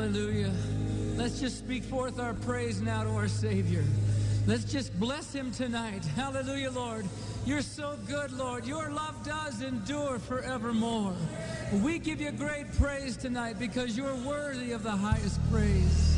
Hallelujah. Let's just speak forth our praise now to our Savior. Let's just bless him tonight. Hallelujah, Lord. You're so good, Lord. Your love does endure forevermore. We give you great praise tonight because you're worthy of the highest praise.